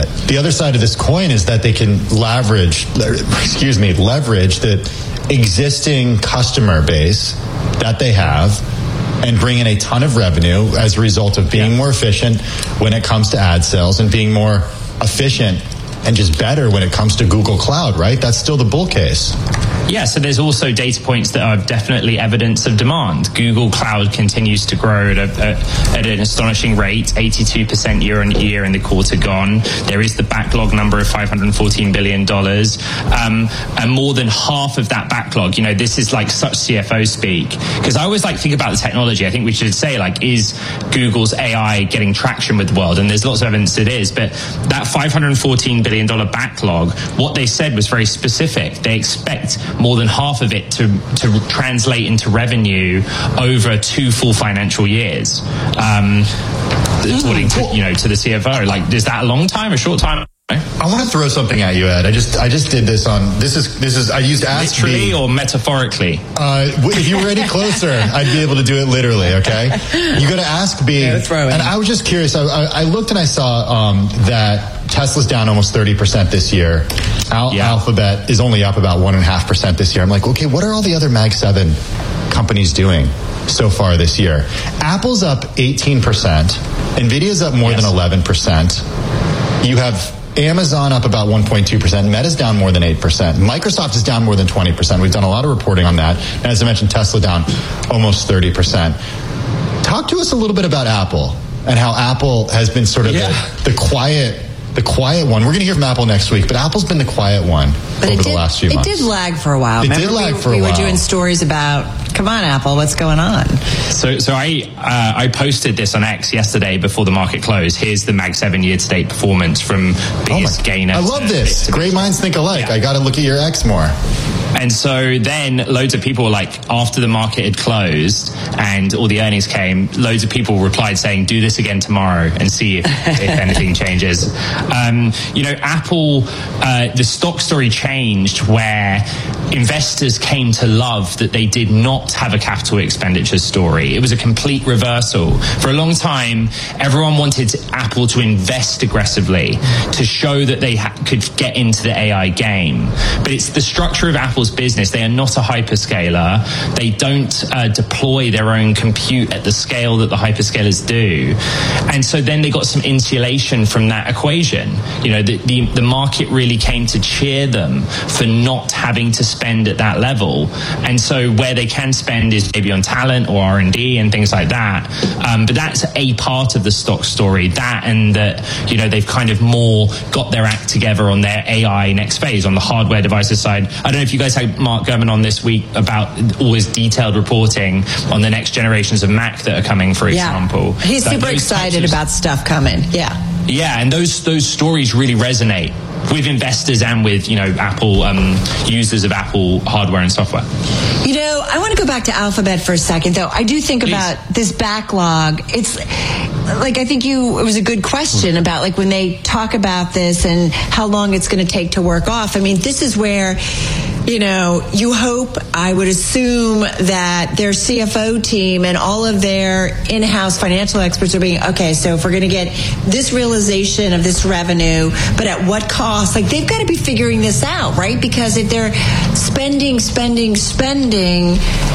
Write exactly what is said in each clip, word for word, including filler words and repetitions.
yet. The other side of this coin is that they can leverage, excuse me, leverage the existing customer base that they have and bring in a ton of revenue as a result of being yeah. more efficient when it comes to ad sales and being more efficient and just better when it comes to Google Cloud, right? That's still the bull case. Yeah, so there's also data points that are definitely evidence of demand. Google Cloud continues to grow at, a, a, at an astonishing rate, eighty-two percent year on year in the quarter gone. There is the backlog number of five hundred fourteen billion dollars. Um, and more than half of that backlog, you know, this is like such C F O speak. Because I always like to think about the technology. I think we should say, like, is Google's A I getting traction with the world? And there's lots of evidence it is. But that five hundred fourteen billion dollars backlog, what they said was very specific. They expect more than half of it to, to translate into revenue over two full financial years. Um, according to, you know, to the C F O. Like, is that a long time, a short time? I want to throw something at you, Ed. I just I just did this on this is this is I used Ask literally B. or metaphorically. Uh, if you were any closer, I'd be able to do it literally. Okay, you go to Ask B, yeah, and I was just curious. I, I, I looked and I saw um, that Tesla's down almost thirty percent this year. Al- yeah. Alphabet is only up about one and a half percent this year. I'm like, okay, what are all the other Mag seven companies doing so far this year? Apple's up eighteen percent. Nvidia's up more yes. than eleven percent. You have Amazon up about one point two percent. Meta's down more than eight percent. Microsoft is down more than twenty percent. We've done a lot of reporting on that. And as I mentioned, Tesla down almost thirty percent. Talk to us a little bit about Apple and how Apple has been sort of yeah. the, the quiet the quiet one. We're going to hear from Apple next week, but Apple's been the quiet one but over did, the last few it months. It did lag for a while. It Remember did lag we, for a we while. We were doing stories about, come on, Apple, what's going on? So so I uh, I posted this on X yesterday before the market closed. Here's the Mag seven year-to-date performance from biggest oh gainer. I love this. Great minds think alike. Yeah. I got to look at your X more. And so then loads of people, like, after the market had closed and all the earnings came, loads of people replied saying, do this again tomorrow and see if, if anything changes. Um, you know, Apple, uh, the stock story changed where investors came to love that they did not have a capital expenditure story. It was a complete reversal. For a long time, everyone wanted Apple to invest aggressively to show that they ha- could get into the A I game. But it's the structure of Apple's business. They are not a hyperscaler. They don't uh, deploy their own compute at the scale that the hyperscalers do. And so then they got some insulation from that equation. You know, the, the, the market really came to cheer them for not having to spend at that level. And so where they can spend is maybe on talent or R and D and things like that. Um, but that's a part of the stock story. That and that, you know, they've kind of more got their act together on their A I next phase on the hardware devices side. I don't know if you guys had Mark Gurman on this week about all his detailed reporting on the next generations of Mac that are coming, for yeah. example. He's like super excited of, about stuff coming. Yeah. Yeah, and those those stories really resonate with investors and with, you know, Apple um, users of Apple hardware and software. You know, I want to go back to Alphabet for a second, though. I do think Please. about this backlog. It's like, I think you, it was a good question about, like, when they talk about this and how long it's going to take to work off. I mean, this is where, you know, you hope, I would assume, that their C F O team and all of their in-house financial experts are being, okay, so if we're going to get this realization of this revenue, but at what cost? Like, they've got to be figuring this out, right? Because if they're spending, spending, spending,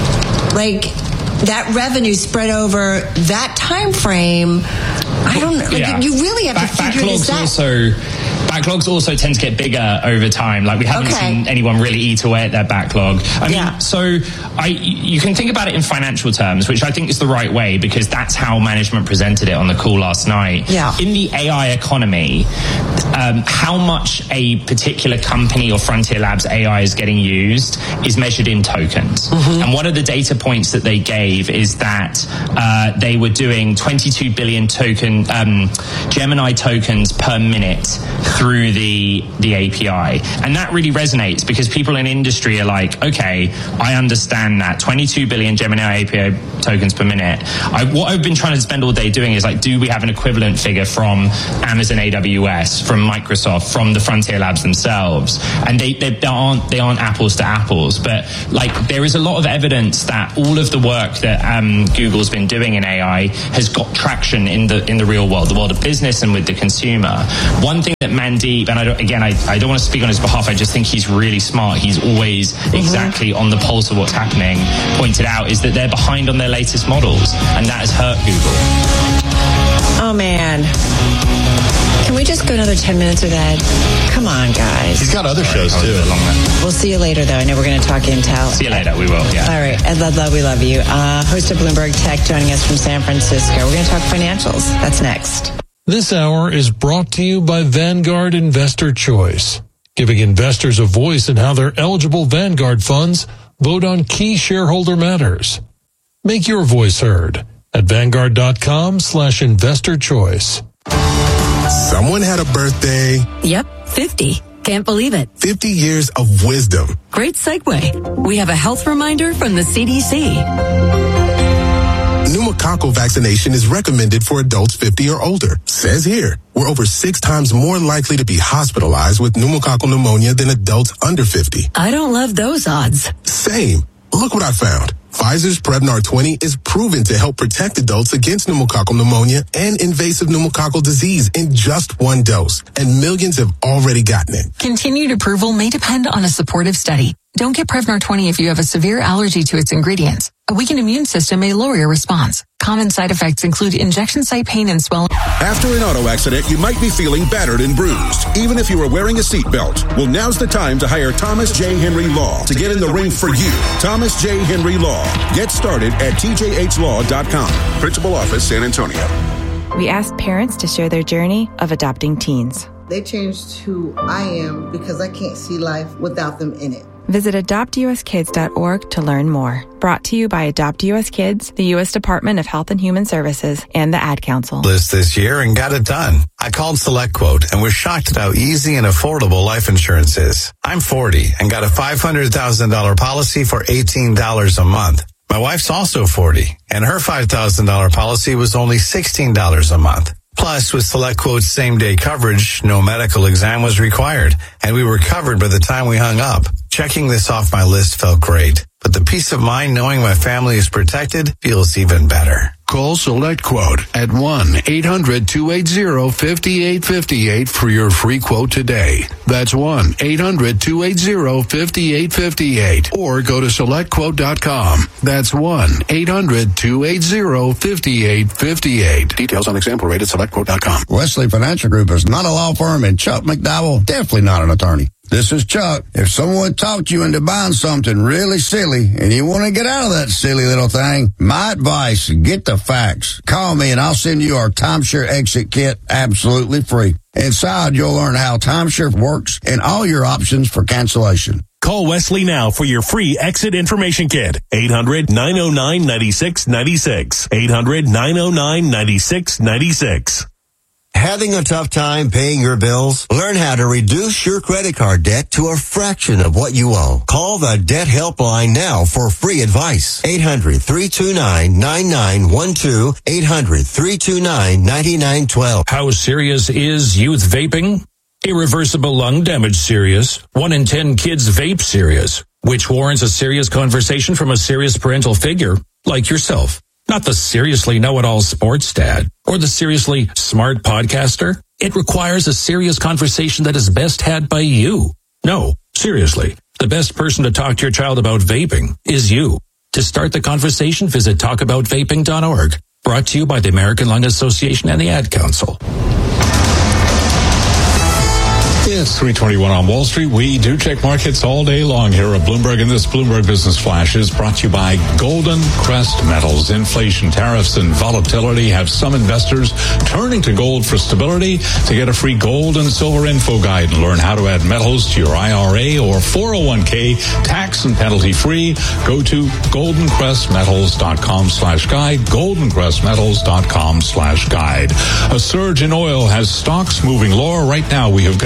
like, that revenue spread over that time frame, I don't know. Like, yeah. You really have Back, to figure this out. Also, backlogs also tend to get bigger over time. Like, we haven't okay. seen anyone really eat away at their backlog. I mean, yeah. so I, you can think about it in financial terms, which I think is the right way, because that's how management presented it on the call last night. Yeah. In the A I economy, um, how much a particular company or Frontier Labs A I is getting used is measured in tokens. Mm-hmm. And one of the data points that they gave is that uh, they were doing twenty-two billion token um, Gemini tokens per minute through the the A P I. And that really resonates, because people in industry are like, okay, I understand that twenty-two billion Gemini A P I tokens per minute. I, what I've been trying to spend all day doing is, like, do we have an equivalent figure from Amazon A W S, from Microsoft, from the Frontier Labs themselves? And they, they, they aren't they aren't apples to apples, but, like, there is a lot of evidence that all of the work that um, Google's been doing in A I has got traction in the in the the real world, the world of business and with the consumer. One thing that Mandeep, and I don't, again, I, I don't want to speak on his behalf, I just think he's really smart. He's always mm-hmm. exactly on the pulse of what's happening, pointed out, is that they're behind on their latest models, and that has hurt Google. Oh, man. Can we just go another ten minutes with Ed? Come on, guys. He's got other Sorry, shows, too. We'll see you later, though. I know we're going to talk Intel. See you later. We will, yeah. All right. Ed Ludlow, we love you. Uh, host of Bloomberg Tech, joining us from San Francisco. We're going to talk financials. That's next. This hour is brought to you by Vanguard Investor Choice, giving investors a voice in how their eligible Vanguard funds vote on key shareholder matters. Make your voice heard at Vanguard.com slash investor choice. Someone had a birthday. Yep, fifty. Can't believe it. fifty years of wisdom. Great segue. We have a health reminder from the C D C. Pneumococcal vaccination is recommended for adults fifty or older. Says here, we're over six times more likely to be hospitalized with pneumococcal pneumonia than adults under fifty. I don't love those odds. Same. Look what I found. Pfizer's Prevnar twenty is proven to help protect adults against pneumococcal pneumonia and invasive pneumococcal disease in just one dose, and millions have already gotten it. Continued approval may depend on a supportive study. Don't get Prevnar twenty if you have a severe allergy to its ingredients. A weakened immune system may lower your response. Common side effects include injection site pain and swelling. After an auto accident, you might be feeling battered and bruised, even if you are wearing a seatbelt. Well, now's the time to hire Thomas J. Henry Law to get in the ring for you. Thomas J. Henry Law. Get started at T J H law dot com. Principal Office, San Antonio. We asked parents to share their journey of adopting teens. They changed who I am because I can't see life without them in it. Visit adopt u s kids dot org to learn more. Brought to you by Adopt U S Kids, the U S Department of Health and Human Services, and the Ad Council. List this year and got it done. I called SelectQuote and was shocked at how easy and affordable life insurance is. I'm forty and got a five hundred thousand dollars policy for eighteen dollars a month. My wife's also forty, and her five thousand dollars policy was only sixteen dollars a month. Plus, with SelectQuote's same-day coverage, no medical exam was required, and we were covered by the time we hung up. Checking this off my list felt great, but the peace of mind knowing my family is protected feels even better. Call SelectQuote at one eight hundred two eight zero five eight five eight for your free quote today. That's one eight hundred two eight zero five eight five eight. Or go to select quote dot com. That's one eight hundred two eight zero five eight five eight. Details on example rate at select quote dot com. Wesley Financial Group is not a law firm, and Chuck McDowell definitely not an attorney. This is Chuck. If someone talked you into buying something really silly and you want to get out of that silly little thing, my advice, get the facts. Call me and I'll send you our timeshare exit kit absolutely free. Inside, you'll learn how timeshare works and all your options for cancellation. Call Wesley now for your free exit information kit. eight hundred nine oh nine nine six nine six. eight hundred nine oh nine nine six nine six. Having a tough time paying your bills? Learn how to reduce your credit card debt to a fraction of what you owe. Call the Debt Helpline now for free advice. eight hundred three two nine nine nine one two. eight hundred three two nine nine nine one two. How serious is youth vaping? Irreversible lung damage serious. One in ten kids vape serious, which warrants a serious conversation from a serious parental figure like yourself. Not the seriously know-it-all sports dad or the seriously smart podcaster. It requires a serious conversation that is best had by you. No, seriously, the best person to talk to your child about vaping is you. To start the conversation, visit talk about vaping dot org. Brought to you by the American Lung Association and the Ad Council. It's three twenty-one on Wall Street. We do check markets all day long here at Bloomberg, and this Bloomberg Business Flash is brought to you by Golden Crest Metals. Inflation, tariffs, and volatility have some investors turning to gold for stability. To get a free gold and silver info guide and learn how to add metals to your I R A or four oh one k tax and penalty free, go to golden crest metals dot com slash guide, golden crest metals dot com slash guide. A surge in oil has stocks moving lower. Right now we have got West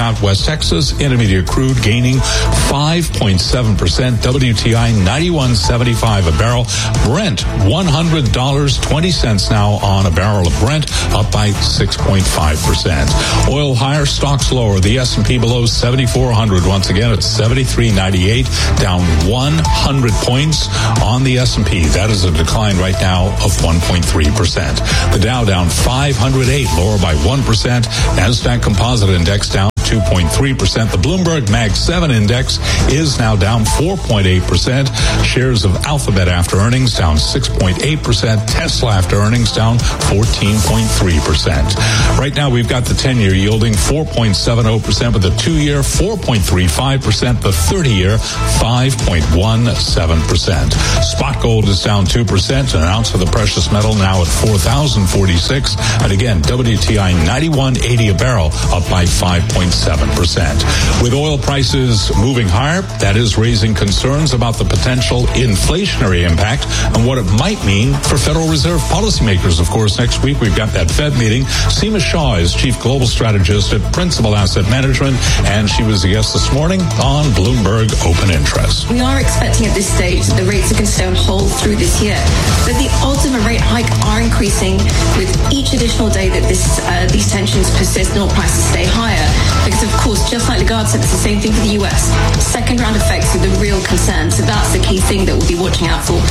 Texas Intermediate crude gaining five point seven percent. W T I ninety-one seventy-five a barrel. Brent one hundred dollars and twenty cents now on a barrel of Brent, up by six point five percent. Oil higher, stocks lower. The S and P below seventy-four hundred once again at seventy-three ninety-eight, down one hundred points on the S and P. That is a decline right now of one point three percent. The Dow down five hundred eight, lower by one percent. Nasdaq Composite Index down two point three percent. The Bloomberg Mag seven Index is now down four point eight percent. Shares of Alphabet after earnings down six point eight percent. Tesla after earnings down fourteen point three percent. Right now we've got the ten-year yielding four point seven zero percent, with the two-year four point three five percent, the thirty-year five point one seven percent. Spot gold is down two percent. An ounce of the precious metal now at four thousand forty-six. And again, W T I ninety-one eighty a barrel, up by five point seven percent. With oil prices moving higher, that is raising concerns about the potential inflationary impact and what it might mean for Federal Reserve policymakers. Of course, next week we've got that Fed meeting. Seema Shah is Chief Global Strategist at Principal Asset Management, and she was a guest this morning on Bloomberg Open Interest. We are expecting at this stage that the rates are going to stay on hold through this year, but the ultimate rate hike are increasing with each additional day that this uh, these tensions persist and oil prices stay higher. Because, of course, just like Lagarde said, it's the same thing for the U S. Second round effects are the real concern, so that's the key thing that we'll be watching out for.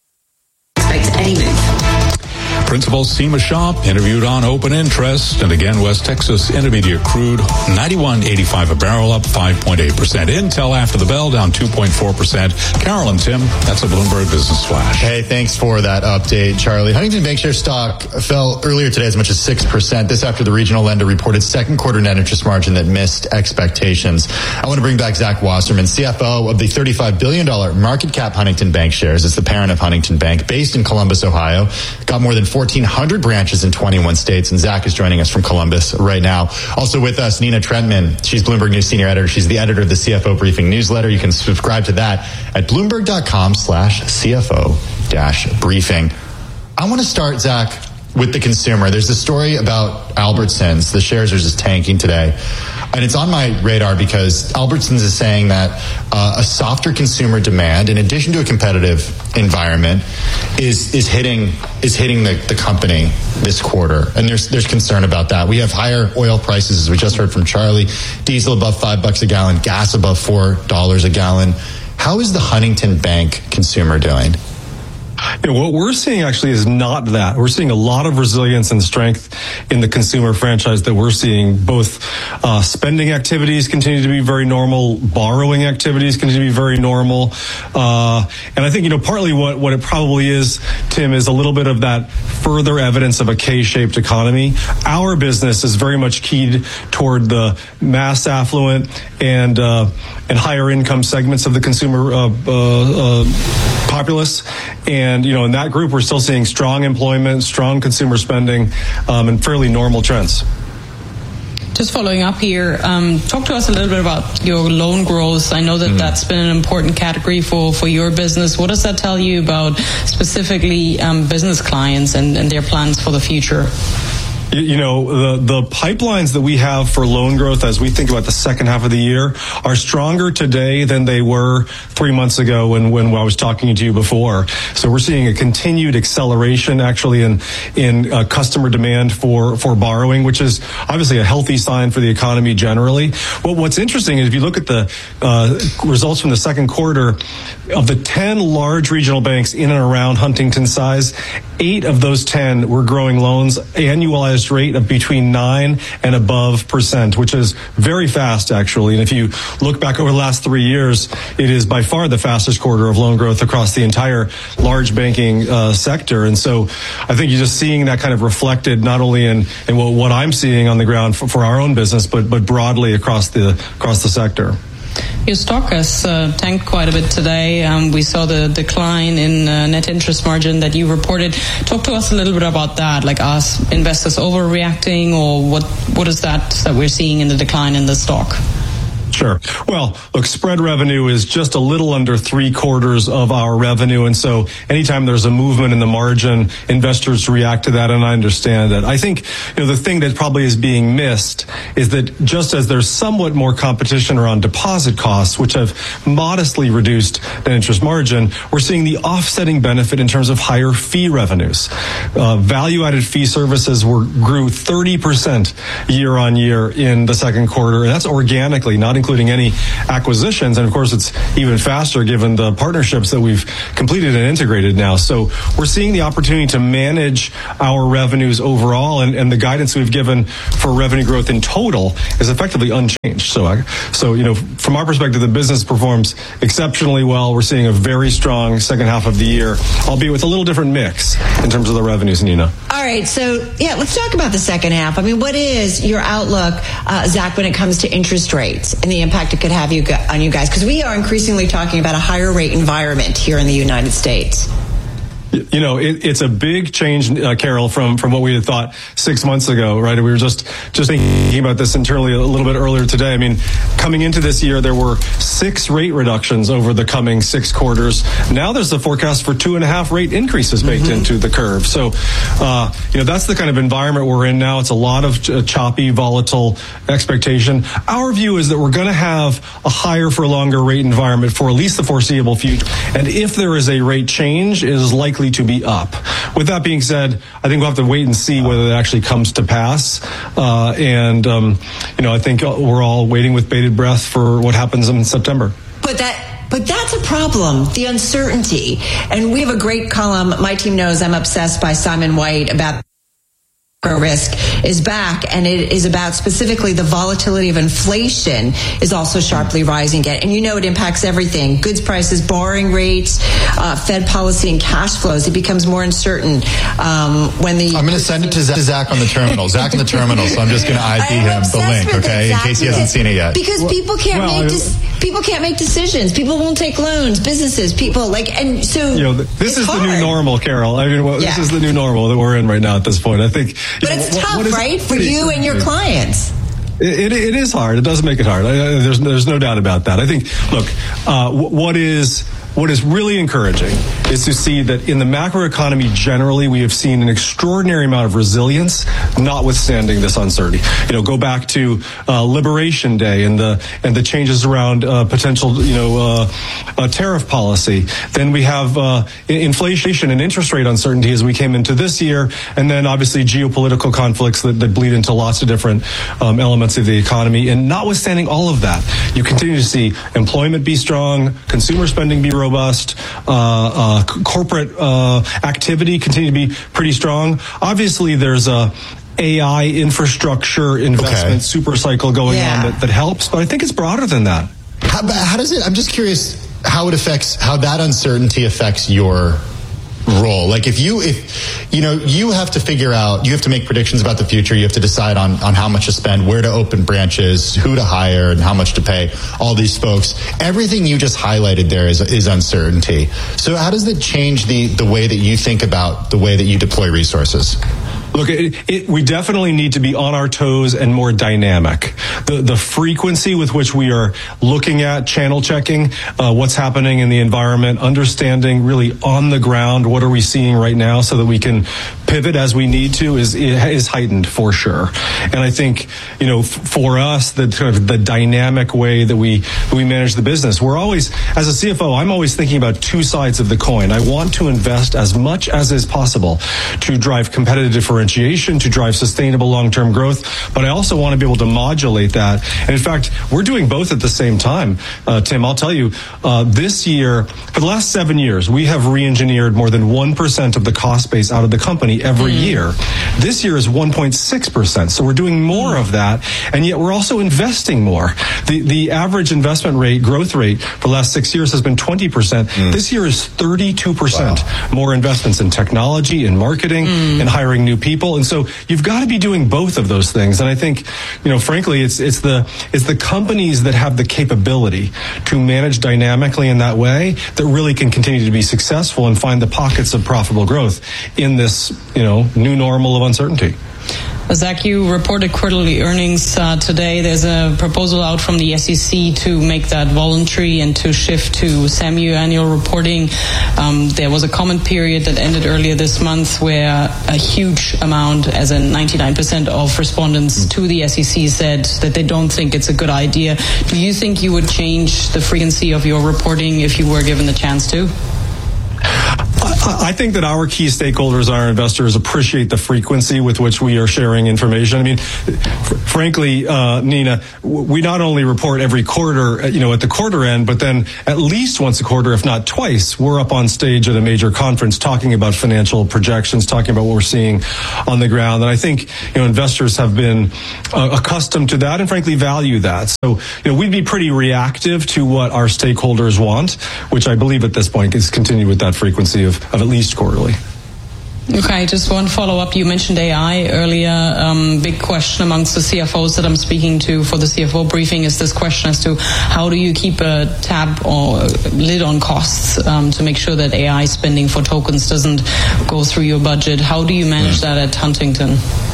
Expect any move. Principal Seema Shah interviewed on Open Interest. And again, West Texas Intermediate crude ninety-one eighty-five a barrel, up five point eight percent. Intel after the bell down two point four percent. Carol and Tim, that's a Bloomberg Business Flash. Hey, thanks for that update, Charlie. Huntington Bancshares stock fell earlier today as much as six percent. This after the regional lender reported second quarter net interest margin that missed expectations. I want to bring back Zach Wasserman, C F O of the thirty-five billion dollars market cap Huntington Bancshares. It's the parent of Huntington Bank, based in Columbus, Ohio. Got more than fourteen hundred branches in twenty-one states, and Zach is joining us from Columbus right now. Also with us, Nina Trentman. She's Bloomberg News Senior Editor. She's the editor of the C F O Briefing newsletter. You can subscribe to that at bloomberg.com slash CFO dash briefing. I want to start, Zach, with the consumer. There's a story about Albertsons. The shares are just tanking today. And it's on my radar because Albertsons is saying that uh, a softer consumer demand, in addition to a competitive environment, is is hitting is hitting the, the company this quarter. And there's there's concern about that. We have higher oil prices, as we just heard from Charlie. Diesel above five bucks a gallon, gas above four dollars a gallon. How is the Huntington Bank consumer doing? You know, what we're seeing actually is not that. We're seeing a lot of resilience and strength in the consumer franchise that we're seeing. Both uh, spending activities continue to be very normal, borrowing activities continue to be very normal. Uh, and I think, you know, partly what, what it probably is, Tim, is a little bit of that further evidence of a K-shaped economy. Our business is very much keyed toward the mass affluent and uh, and higher income segments of the consumer uh, uh, uh, populace. And, you know, in that group, we're still seeing strong employment, strong consumer spending, um, and fairly normal trends. Just following up here, um, talk to us a little bit about your loan growth. I know that mm-hmm. that's been an important category for, for your business. What does that tell you about specifically um, business clients and, and their plans for the future? You know, the, the pipelines that we have for loan growth as we think about the second half of the year are stronger today than they were three months ago when, when I was talking to you before. So we're seeing a continued acceleration actually in, in uh, customer demand for, for borrowing, which is obviously a healthy sign for the economy generally. Well, what's interesting is if you look at the uh, results from the second quarter, of the ten large regional banks in and around Huntington size, eight of those ten were growing loans annualized rate of between nine and above percent, which is very fast actually. And if you look back over the last three years, it is by far the fastest quarter of loan growth across the entire large banking uh, sector. And so I think you're just seeing that kind of reflected not only in, in what, what I'm seeing on the ground for, for our own business, but but broadly across the across the sector. Your stock has uh, tanked quite a bit today. Um, we saw the decline in uh, net interest margin that you reported. Talk to us a little bit about that. Like, are investors overreacting, or what? What is that that we're seeing in the decline in the stock? Sure. Well, look, spread revenue is just a little under three quarters of our revenue. And so anytime there's a movement in the margin, investors react to that. And I understand that. I think, you know, the thing that probably is being missed is that just as there's somewhat more competition around deposit costs, which have modestly reduced net interest margin, we're seeing the offsetting benefit in terms of higher fee revenues. Uh, value-added fee services were grew thirty percent year on year in the second quarter. And that's organically, not including any acquisitions. And of course, it's even faster given the partnerships that we've completed and integrated now. So we're seeing the opportunity to manage our revenues overall, and, and the guidance we've given for revenue growth in total is effectively unchanged. So, I, so you know, from our perspective, the business performs exceptionally well. We're seeing a very strong second half of the year, albeit with a little different mix in terms of the revenues, Nina. All right. So, yeah, let's talk about the second half. I mean, what is your outlook, uh, Zach, when it comes to interest rates and the impact it could have you on you guys? Because we are increasingly talking about a higher rate environment here in the United States. You know, it, it's a big change, uh, Carol, from, from what we had thought six months ago, right? We were just, just thinking about this internally a little bit earlier today. I mean, coming into this year, there were six rate reductions over the coming six quarters. Now there's the forecast for two and a half rate increases baked mm-hmm. into the curve. So, uh, you know, that's the kind of environment we're in now. It's a lot of ch- choppy, volatile expectation. Our view is that we're going to have a higher for longer rate environment for at least the foreseeable future. And if there is a rate change, it is likely to be up. With that being said, I think we'll have to wait and see whether that actually comes to pass. Uh, and, um, you know, I think we're all waiting with bated breath for what happens in September. But that But that's a problem, the uncertainty. And we have a great column. My team knows I'm obsessed by Simon White about risk is back, and it is about specifically the volatility of inflation is also sharply rising again. And you know it impacts everything: goods prices, borrowing rates, uh, Fed policy, and cash flows. It becomes more uncertain um, when the... I'm going to send it to Zach on the terminal. Zach on the terminal, so I'm just going to I D him the link, okay, in case he hasn't seen it yet. Because people can't well, make de- people can't make decisions. People won't take loans. Businesses, people, like, and so... You know, this is hard. the new normal, Carol. I mean, well, yeah. This is the new normal that we're in right now at this point. I think... But it's know, tough, what, what right, for you and your clients? It, it, it is hard. It does make it hard. I, I, there's, there's no doubt about that. I think, look, uh, what is... What is really encouraging is to see that in the macroeconomy generally, we have seen an extraordinary amount of resilience, notwithstanding this uncertainty. You know, go back to uh, Liberation Day and the and the changes around uh, potential, you know, uh, uh, tariff policy. Then we have uh, inflation and interest rate uncertainty as we came into this year, and then obviously geopolitical conflicts that, that bleed into lots of different um, elements of the economy. And notwithstanding all of that, you continue to see employment be strong, consumer spending be robust, uh, uh, c- corporate uh, activity continue to be pretty strong. Obviously, there's a A I infrastructure investment okay. super cycle going yeah. on that, that helps, but I think it's broader than that. How, how does it? I'm just curious how it affects, how that uncertainty affects your role. Like if you, if, you know, you have to figure out, you have to make predictions about the future. You have to decide on, on how much to spend, where to open branches, who to hire, and how much to pay all these folks. Everything you just highlighted there is, is uncertainty. So how does it change the, the way that you think about the way that you deploy resources? Look, it, it, we definitely need to be on our toes and more dynamic. The the frequency with which we are looking at channel checking, uh, what's happening in the environment, understanding really on the ground what are we seeing right now, so that we can pivot as we need to, is is heightened for sure. And I think, you know, f- for us, the kind of the dynamic way that we we manage the business, we're always, as a C F O, I'm always thinking about two sides of the coin. I want to invest as much as is possible to drive competitive differentiation, to drive sustainable long-term growth, but I also want to be able to modulate that. And in fact, we're doing both at the same time. Uh, Tim, I'll tell you, uh, this year, for the last seven years, we have re-engineered more than one percent of the cost base out of the company every mm. year. This year is one point six percent. So we're doing more mm. of that, and yet we're also investing more. The the average investment rate, growth rate for the last six years has been twenty percent. Mm. This year is thirty-two percent. Wow. More investments in technology, in marketing, mm. and hiring new people. And so you've got to be doing both of those things. And I think, you know, frankly, it's it's the it's the companies that have the capability to manage dynamically in that way that really can continue to be successful and find the pockets of profitable growth in this, you know, new normal of uncertainty. Zach, you reported quarterly earnings uh, today. There's a proposal out from the S E C to make that voluntary and to shift to semi-annual reporting. Um, there was a comment period that ended earlier this month where a huge amount, as in ninety-nine percent of respondents to the S E C said that they don't think it's a good idea. Do you think you would change the frequency of your reporting if you were given the chance to? I think that our key stakeholders, our investors, appreciate the frequency with which we are sharing information. I mean, fr- frankly, uh, Nina, we not only report every quarter, you know, at the quarter end, but then at least once a quarter, if not twice, we're up on stage at a major conference talking about financial projections, talking about what we're seeing on the ground. And I think, you know, investors have been uh, accustomed to that and frankly value that. So, you know, we'd be pretty reactive to what our stakeholders want, which I believe at this point is continue with that frequency of, of at least quarterly. Okay, just one follow-up. You mentioned A I earlier. Um, big question amongst the C F Os that I'm speaking to for the C F O briefing is this question as to how do you keep a tab or lid on costs um, to make sure that A I spending for tokens doesn't go through your budget? How do you manage that at Huntington?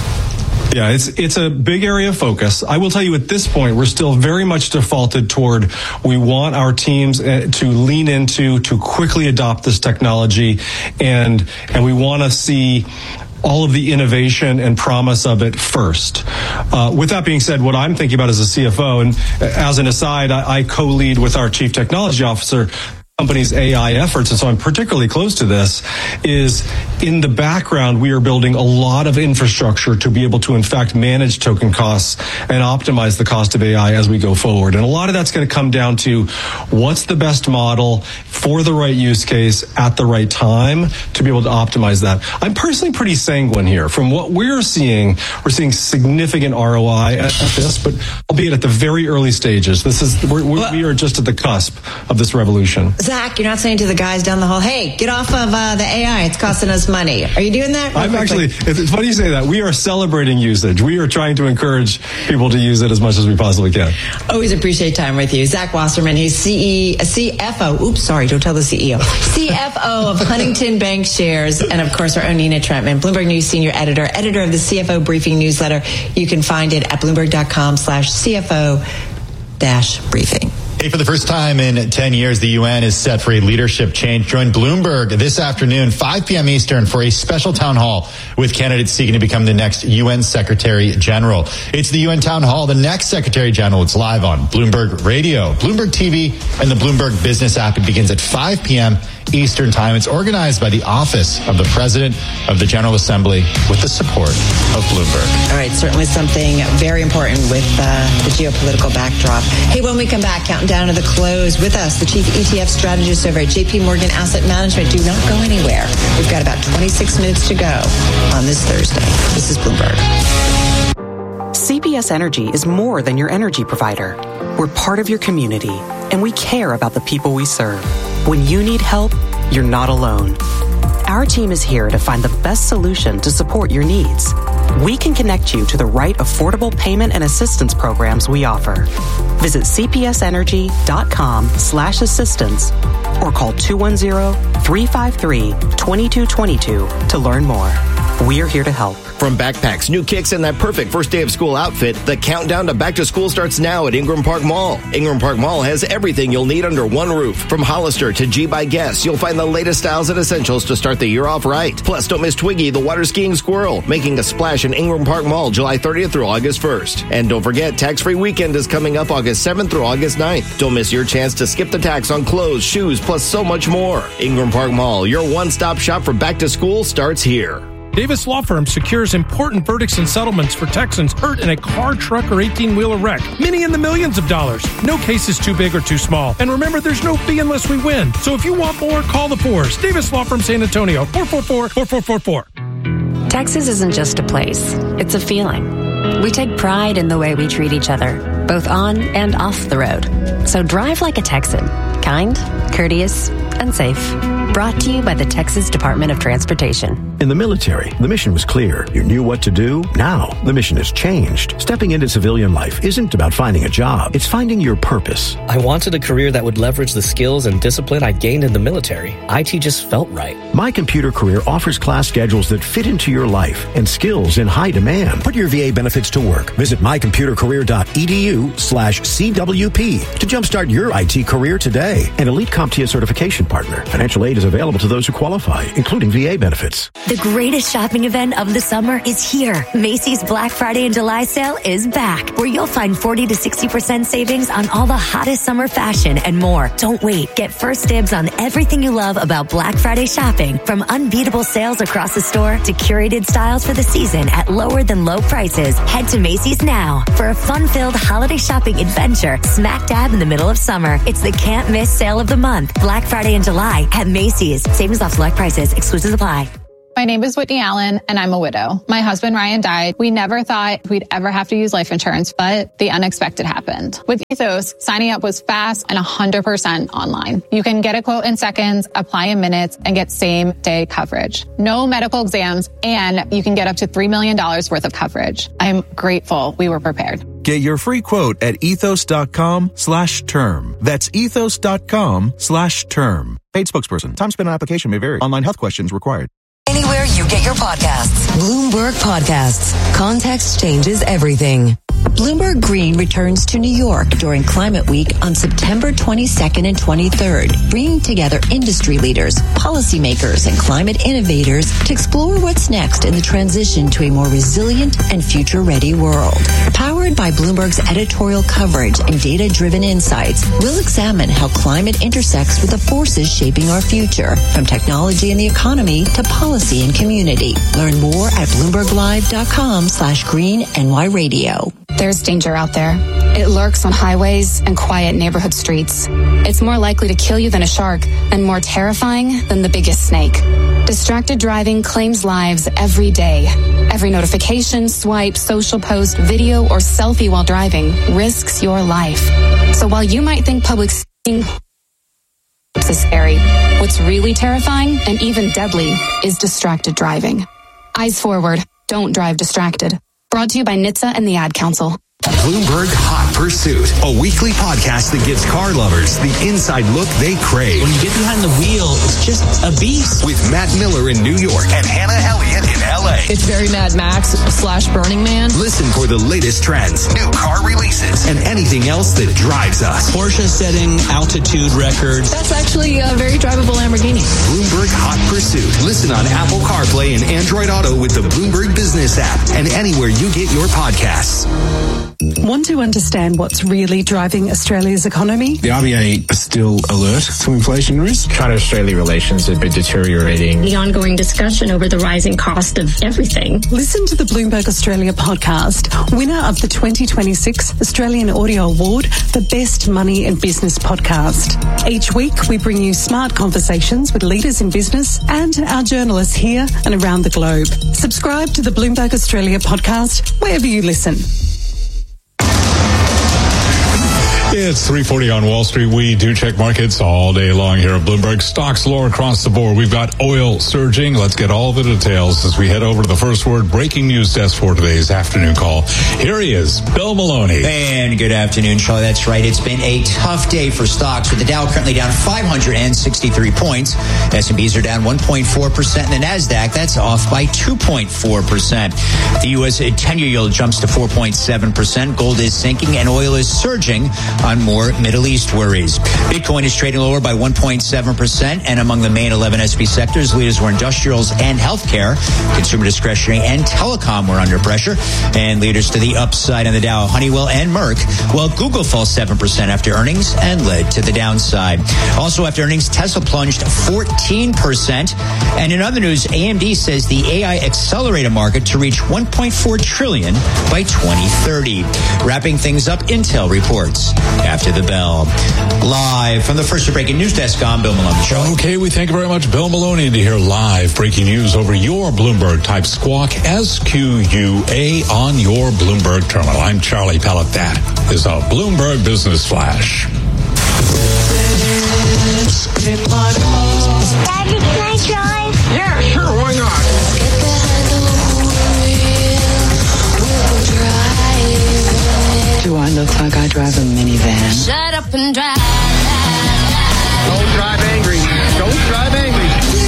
Yeah, it's it's a big area of focus. I will tell you at this point, we're still very much defaulted toward we want our teams to lean into, to quickly adopt this technology, and and we want to see all of the innovation and promise of it first. Uh, with that being said, what I'm thinking about as a C F O, and as an aside, I, I co-lead with our Chief Technology Officer company's A I efforts, and so I'm particularly close to this, is in the background, we are building a lot of infrastructure to be able to, in fact, manage token costs and optimize the cost of A I as we go forward. And a lot of that's going to come down to what's the best model for the right use case at the right time to be able to optimize that. I'm personally pretty sanguine here. From what we're seeing, we're seeing significant R O I at, at this, but albeit at the very early stages. This is we're, we're, we are just at the cusp of this revolution. Zach, you're not saying to the guys down the hall, hey, get off of uh, the A I. It's costing us money. Are you doing that? I'm actually, it's funny you say that. We are celebrating usage. We are trying to encourage people to use it as much as we possibly can. Always appreciate time with you. Zach Wasserman, he's C E, C F O. Oops, sorry, don't tell the C E O. C F O of Huntington Bank Shares. And of course, our own Nina Trentman, Bloomberg News Senior Editor, editor of the C F O Briefing newsletter. You can find it at bloomberg.com slash CFO dash briefing. Hey, for the first time in ten years, the U N is set for a leadership change. Join Bloomberg this afternoon, five p.m. Eastern, for a special town hall with candidates seeking to become the next U N Secretary General. It's the U N Town Hall, the next Secretary General. It's live on Bloomberg Radio, Bloomberg T V, and the Bloomberg Business app. It begins at five p.m. Eastern Time. It's organized by the Office of the President of the General Assembly with the support of Bloomberg. All right, certainly something very important with uh, the geopolitical backdrop. Hey, when we come back, counting down to the close with us, the Chief E T F Strategist over at J P Morgan Asset Management. Do not go anywhere. We've got about twenty-six minutes to go on this Thursday. This is Bloomberg. C P S Energy is more than your energy provider. We're part of your community, and we care about the people we serve. When you need help, you're not alone. Our team is here to find the best solution to support your needs. We can connect you to the right affordable payment and assistance programs we offer. Visit cpsenergy.com slash assistance or call two one zero, three five three, two two two two to learn more. We're here to help. From backpacks, new kicks, and that perfect first day of school outfit, the countdown to back to school starts now at Ingram Park Mall. Ingram Park Mall has everything you'll need under one roof. From Hollister to G by Guess, you'll find the latest styles and essentials to start the year off right. Plus, don't miss Twiggy, the water skiing squirrel, making a splash in Ingram Park Mall July thirtieth through August first. And don't forget, tax-free weekend is coming up August seventh through August ninth. Don't miss your chance to skip the tax on clothes, shoes, plus so much more. Ingram Park Mall, your one-stop shop for back to school, starts here. Davis Law Firm secures important verdicts and settlements for Texans hurt in a car, truck, or eighteen-wheeler wreck. Many in the millions of dollars. No case is too big or too small. And remember, there's no fee unless we win. So if you want more, call the fours. Davis Law Firm San Antonio, four four four, four four four four. Texas isn't just a place. It's a feeling. We take pride in the way we treat each other, both on and off the road. So drive like a Texan. Kind, courteous, and safe. Brought to you by the Texas Department of Transportation. In the military, the mission was clear. You knew what to do. Now, the mission has changed. Stepping into civilian life isn't about finding a job. It's finding your purpose. I wanted a career that would leverage the skills and discipline I gained in the military. I T just felt right. My Computer Career offers class schedules that fit into your life and skills in high demand. Put your V A benefits to work. Visit mycomputercareer.edu slash CWP to jumpstart your I T career today. An Elite CompTIA certification partner. Financial aid is available to those who qualify, including V A benefits. The greatest shopping event of the summer is here. Macy's Black Friday and July sale is back, where you'll find forty to sixty percent savings on all the hottest summer fashion and more. Don't wait. Get first dibs on everything you love about Black Friday shopping, from unbeatable sales across the store to curated styles for the season at lower than low prices. Head to Macy's now for a fun-filled holiday shopping adventure smack dab in the middle of summer. It's the can't miss sale of the month. Black Friday and July at Macy's. Savings off select prices. Exclusions apply. My name is Whitney Allen, and I'm a widow. My husband, Ryan, died. We never thought we'd ever have to use life insurance, but the unexpected happened. With Ethos, signing up was fast and one hundred percent online. You can get a quote in seconds, apply in minutes, and get same-day coverage. No medical exams, and you can get up to three million dollars worth of coverage. I'm grateful we were prepared. Get your free quote at ethos.com slash term. That's ethos.com slash term. Paid spokesperson. Time spent on application may vary. Online health questions required. Anywhere you get your podcasts. Bloomberg Podcasts. Context changes everything. Bloomberg Green returns to New York during Climate Week on September twenty-second and twenty-third, bringing together industry leaders, policymakers, and climate innovators to explore what's next in the transition to a more resilient and future-ready world. Powered by Bloomberg's editorial coverage and data-driven insights, we'll examine how climate intersects with the forces shaping our future, from technology and the economy to policy and community. Learn more at bloomberglive.com slash green NY radio. There's danger out there. It lurks on highways and quiet neighborhood streets. It's more likely to kill you than a shark and more terrifying than the biggest snake. Distracted driving claims lives every day. Every notification, swipe, social post, video, or selfie while driving risks your life. So while you might think public speaking is scary, what's really terrifying and even deadly is distracted driving. Eyes forward. Don't drive distracted. Brought to you by N H T S A and the Ad Council. Bloomberg Hot Pursuit, a weekly podcast that gives car lovers the inside look they crave. When you get behind the wheel, it's just a beast. With Matt Miller in New York and Hannah Elliott in L A. It's very Mad Max slash Burning Man. Listen for the latest trends, new car releases, and anything else that drives us. Porsche setting altitude records. That's actually a very drivable Lamborghini. Bloomberg Hot Pursuit. Listen on Apple CarPlay and Android Auto with the Bloomberg Business app and anywhere you get your podcasts. Want to understand what's really driving Australia's economy? The R B A is still alert to inflation risk. China-Australia relations have been deteriorating. The ongoing discussion over the rising cost of everything. Listen to the Bloomberg Australia podcast, winner of the twenty twenty-six Australian Audio Award for Best Money and Business Podcast. Each week, we bring you smart conversations with leaders in business and our journalists here and around the globe. Subscribe to the Bloomberg Australia podcast wherever you listen. It's three forty on Wall Street. We do check markets all day long here at Bloomberg. Stocks lower across the board. We've got oil surging. Let's get all the details as we head over to the First Word breaking news desk for today's afternoon call. Here he is, Bill Maloney. And good afternoon, Charlie. That's right. It's been a tough day for stocks, with the Dow currently down five hundred sixty-three points. S and P's are down one point four percent, and the NASDAQ, that's off by two point four percent. The U S ten-year yield jumps to four point seven percent. Gold is sinking, and oil is surging on more Middle East worries. Bitcoin is trading lower by one point seven percent, and among the main eleven S and P sectors, leaders were industrials and healthcare. Consumer discretionary and telecom were under pressure, and leaders to the upside on the Dow, Honeywell and Merck, while Google fell seven percent after earnings and led to the downside. Also after earnings, Tesla plunged fourteen percent, and in other news, A M D says the A I accelerator market to reach one point four trillion dollars by twenty thirty. Wrapping things up, Intel reports after the bell. Live from the First Breaking News Desk, I'm Bill Maloney. Show. Okay, we thank you very much, Bill Maloney, to hear live breaking news over your Bloomberg type squawk, S Q U A, on your Bloomberg terminal. I'm Charlie Pellet. That is a Bloomberg Business Flash. Daddy, can I drive? Yeah, sure, why not? Do I look like I drive a minivan? Shut up and drive. Don't drive angry. Don't drive angry.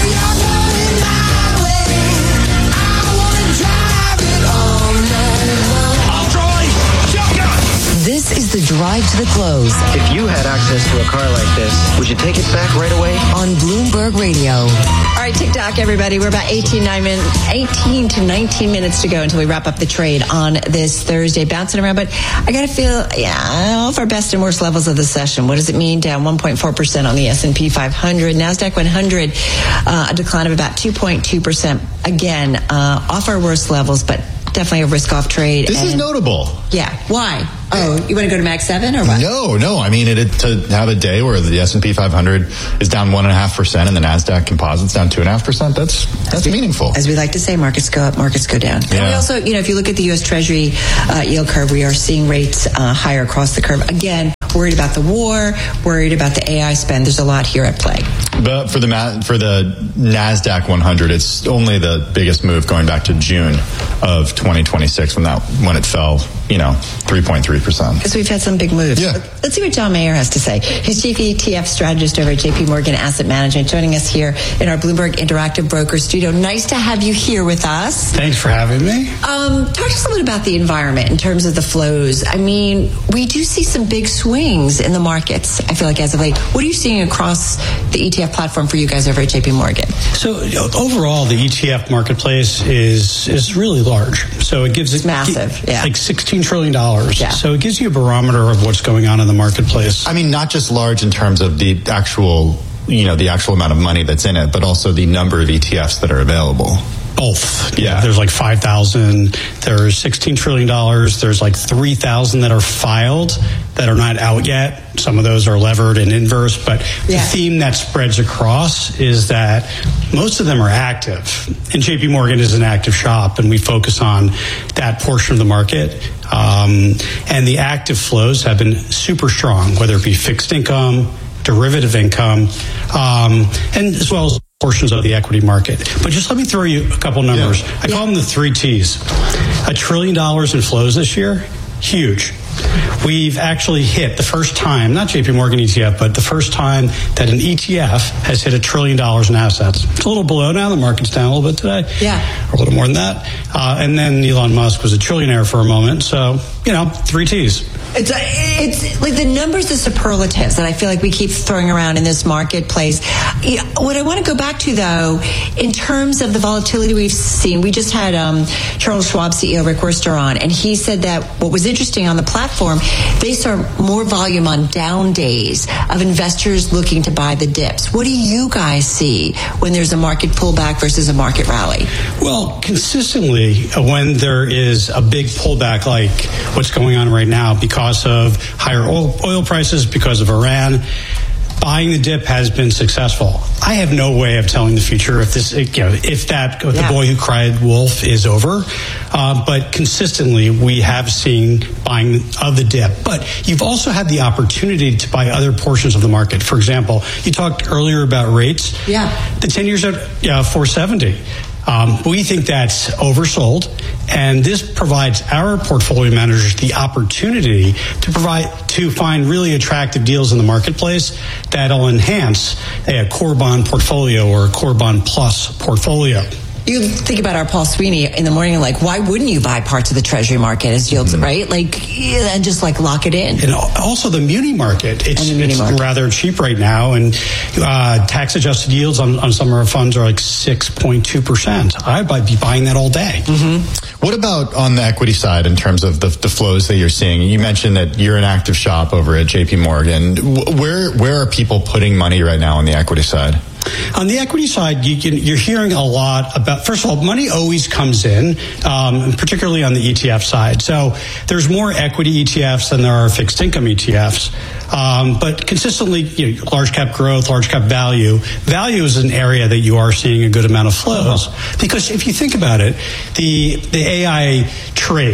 This is the drive to the close. If you had access to a car like this, would you take it back right away? On Bloomberg Radio. All right, TikTok, everybody. We're about eighteen, nine min- eighteen to nineteen minutes to go until we wrap up the trade on this Thursday. Bouncing around, but I got to feel, yeah, all of our best and worst levels of the session. What does it mean? Down one point four percent on the S and P five hundred. NASDAQ one hundred, uh, a decline of about two point two percent. Again, uh, off our worst levels, but definitely a risk-off trade. This and, is notable. Yeah. Why? Oh, you want to go to Mag seven or what? No, no. I mean, it, it, to have a day where the S and P five hundred is down one and a half percent and the NASDAQ Composite's down two and a half percent. That's that's we, meaningful. As we like to say, markets go up, markets go down. Yeah. And we also, you know, if you look at the U S Treasury uh, yield curve, we are seeing rates uh, higher across the curve. Again, worried about the war, worried about the A I spend. There's a lot here at play. But for the for the NASDAQ one hundred, it's only the biggest move going back to June of twenty twenty-six when that when it fell, you know, three point three percent. Because we've had some big moves. Yeah. Let's see what John Mayer has to say. He's Chief E T F Strategist over at J P Morgan Asset Management, joining us here in our Bloomberg Interactive Broker Studio. Nice to have you here with us. Thanks for having me. Um, talk to us a little bit about the environment in terms of the flows. I mean, we do see some big swings in the markets, I feel like, as of late. What are you seeing across the E T F platform for you guys over at J P Morgan? So overall, the E T F marketplace is is really large. So it gives it's it massive, yeah, like sixteen trillion dollars. Yeah. So it gives you a barometer of what's going on in the marketplace. I mean, not just large in terms of the actual, you know, the actual amount of money that's in it, but also the number of E T Fs that are available. Both. Yeah. There's like five thousand. There's sixteen trillion dollars. There's like three thousand that are filed that are not out yet. Some of those are levered and inverse. But yeah. the theme that spreads across is that most of them are active. And J P Morgan is an active shop, and we focus on that portion of the market. Um, and the active flows have been super strong, whether it be fixed income, derivative income, um, and as well as portions of the equity market. But just let me throw you a couple numbers. Yeah. I call them the three T's. A trillion dollars in flows this year, huge. We've actually hit the first time, not J P Morgan E T F, but the first time that an E T F has hit a trillion dollars in assets. It's a little below now. The market's down a little bit today. Yeah. Or a little more than that. Uh, and then Elon Musk was a trillionaire for a moment. So, you know, three T's. It's, it's like the numbers, the superlatives that I feel like we keep throwing around in this marketplace. What I want to go back to, though, in terms of the volatility we've seen, we just had um, Charles Schwab C E O Rick Wurster on, and he said that what was interesting on the platform, they saw more volume on down days of investors looking to buy the dips. What do you guys see when there's a market pullback versus a market rally? Well, consistently, when there is a big pullback like what's going on right now, because of higher oil, oil prices, because of Iran, buying the dip has been successful. I have no way of telling the future if this, you know, if that yeah. the boy who cried wolf is over. Uh, but consistently, we have seen buying of the dip. But you've also had the opportunity to buy other portions of the market. For example, you talked earlier about rates. Yeah, the ten years at yeah, four seventy. Um, we think that's oversold, and this provides our portfolio managers the opportunity to provide to find really attractive deals in the marketplace that'll enhance a core bond portfolio or a core bond plus portfolio. You think about our Paul Sweeney in the morning, like, why wouldn't you buy parts of the Treasury market as yields, mm-hmm. right? Like, and just like lock it in. And also the muni market. It's, muni it's market. rather cheap right now, and uh, tax-adjusted yields on, on some of our funds are like six point two percent. I'd be buying that all day. Mm-hmm. What about on the equity side in terms of the, the flows that you're seeing? You mentioned that you're an active shop over at J P Morgan. Where, where are people putting money right now on the equity side? On the equity side, you can, you're hearing a lot about, first of all, money always comes in, um, particularly on the E T F side. So there's more equity E T Fs than there are fixed income E T Fs. Um, but consistently, you know, large cap growth, large cap value. Value is an area that you are seeing a good amount of flows. Uh-huh. Because if you think about it, the, the A I trade,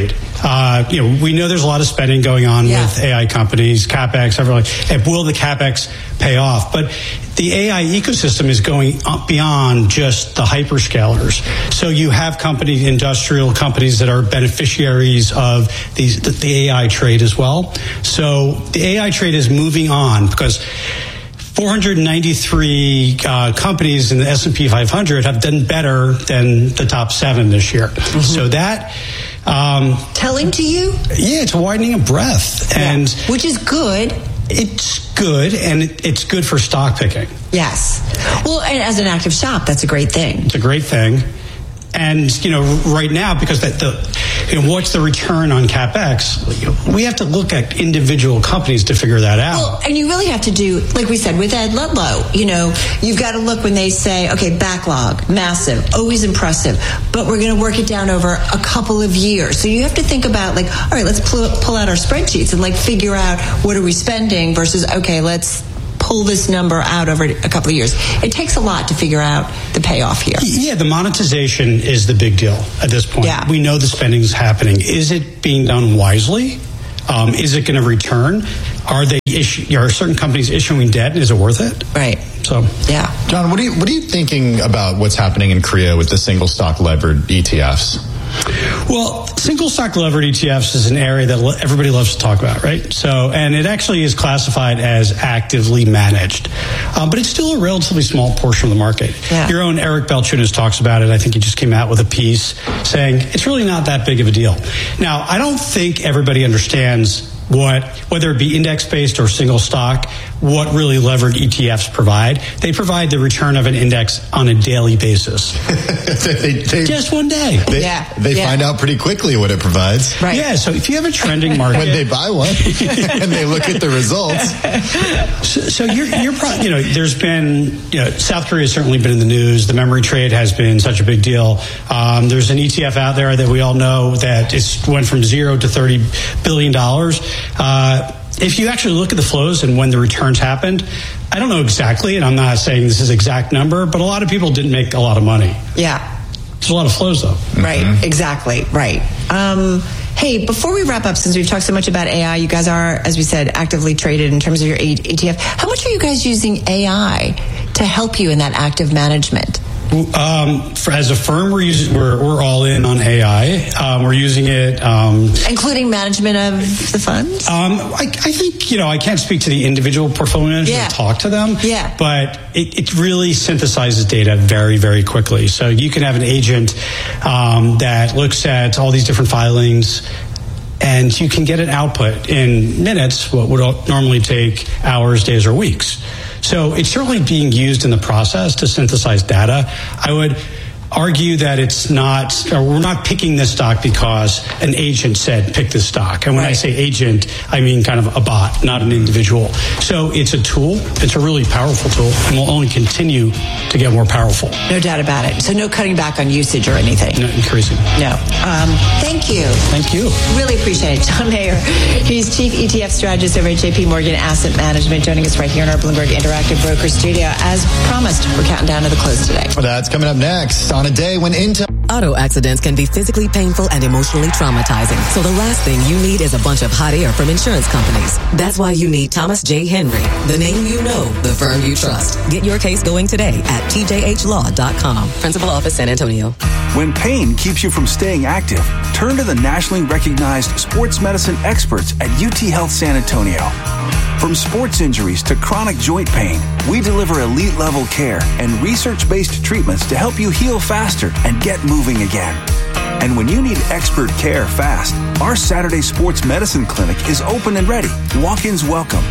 Uh, you know, we know there's a lot of spending going on Yeah. with A I companies, CapEx, everyone. And will the CapEx pay off? But the A I ecosystem is going up beyond just the hyperscalers. So you have companies, industrial companies that are beneficiaries of these, the, the A I trade as well. So the A I trade is moving on because four hundred ninety-three uh, companies in the S and P five hundred have done better than the top seven this year. Mm-hmm. So that... Um, Telling to you? Yeah, it's a widening of breadth. And yeah. Which is good. It's good, and it, it's good for stock picking. Yes. Well, and as an active shop, that's a great thing. It's a great thing. And, you know, right now, because that the, you know, what's the return on CapEx? We have to look at individual companies to figure that out. Well, and you really have to do, like we said, with Ed Ludlow, you know, you've got to look when they say, okay, backlog, massive, always impressive, but we're going to work it down over a couple of years. So you have to think about, like, all right, let's pull, pull out our spreadsheets and, like, figure out what are we spending versus, okay, let's pull this number out over a couple of years. It takes a lot to figure out the payoff here. Yeah, the monetization is the big deal at this point. Yeah. We know the spending's happening. Is it being done wisely? Um, is it going to return? Are they issue, are certain companies issuing debt? Is it worth it? Right. So, yeah. John, what are you what are you thinking about what's happening in Korea with the single stock levered E T Fs? Well, single stock levered E T Fs is an area that everybody loves to talk about, right? So, and it actually is classified as actively managed, um, but it's still a relatively small portion of the market. Yeah. Your own Eric Balchunas talks about it. I think he just came out with a piece saying it's really not that big of a deal. Now, I don't think everybody understands what, whether it be index-based or single stock, what really levered E T Fs provide. They provide the return of an index on a daily basis. they, they, Just one day. They, yeah. they yeah. find out pretty quickly what it provides. Right. Yeah, so if you have a trending market... when they buy one and they look at the results. So, so you're, you're probably, you know, there's been, you know, South Korea has certainly been in the news. The memory trade has been such a big deal. Um, there's an E T F out there that we all know that it's went from zero to thirty billion dollars. Uh, if you actually look at the flows and when the returns happened, I don't know exactly, and I'm not saying this is exact number, but a lot of people didn't make a lot of money. Yeah. There's a lot of flows, though. Right, mm-hmm. Exactly, right. Um, hey, before we wrap up, since we've talked so much about A I, you guys are, as we said, actively traded in terms of your E T F. How much are you guys using A I to help you in that active management? Um, for, as a firm, we're using we're, we're all in on A I. Um, we're using it, um, including management of the funds. Um, I, I think you know I can't speak to the individual portfolio managers. Yeah. Talk to them. Yeah. But it, it really synthesizes data very very quickly. So you can have an agent um, that looks at all these different filings, and you can get an output in minutes. What would normally take hours, days, or weeks. So it's certainly being used in the process to synthesize data. I would argue that it's not, or we're not picking this stock because an agent said pick this stock. And when right. I say agent, I mean kind of a bot, not an individual. So it's a tool. It's a really powerful tool, and will only continue to get more powerful. No doubt about it. So no cutting back on usage or anything. No, increasing. No. Um, thank you. Thank you. Really appreciate it. John Mayer, he's Chief E T F Strategist over at J P Morgan Asset Management, joining us right here in our Bloomberg Interactive Broker Studio. As promised, we're counting down to the close today. Well, that's coming up next on a day when Intel... Auto accidents can be physically painful and emotionally traumatizing. So the last thing you need is a bunch of hot air from insurance companies. That's why you need Thomas J. Henry, the name you know, the firm you trust. Get your case going today at T J H law dot com. Principal Office, San Antonio. When pain keeps you from staying active, turn to the nationally recognized sports medicine experts at U T Health San Antonio. From sports injuries to chronic joint pain, we deliver elite-level care and research-based treatments to help you heal faster and get moving again. And when you need expert care fast, our Saturday Sports Medicine Clinic is open and ready. Walk-ins welcome.